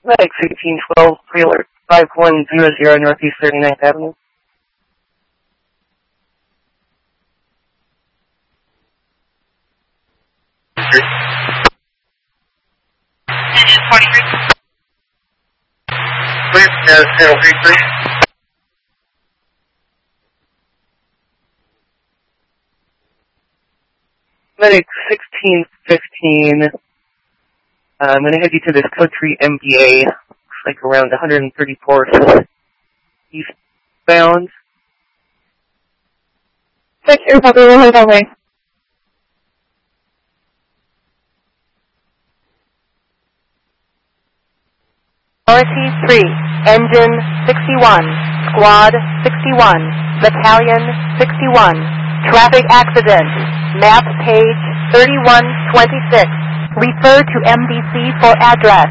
Medic 1612, pre-alert 5100 Northeast 39th Avenue. Engine 43. 033. Medic 1615. I'm going to head you to this code 3 MBA. Looks like around 134th eastbound. Check your copy, we'll head that way. Priority 3, Engine 61, Squad 61, Battalion 61, Traffic Accident, Map page 3126. Refer to MDC for address.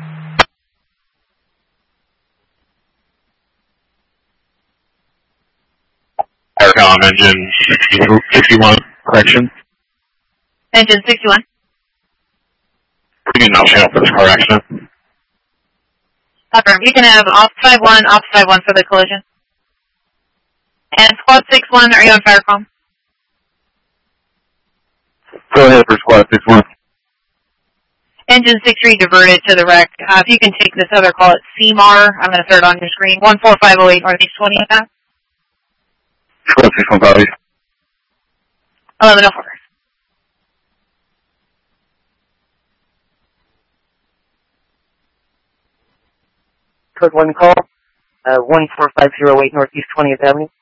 Aircom Engine 61, correction. Engine 61. You can now channel for this car accident. Confirm. You can have off 51 for the collision. And Squad 61, are you on fire call? Go ahead for Squad 61. Engine 63 diverted to the wreck. If you can take this other call at CMAR, I'm going to throw it on your screen. 14508 Northeast 20th Ave. Squad 615. 1104. Code 1 call, 14508 Northeast 20th Avenue.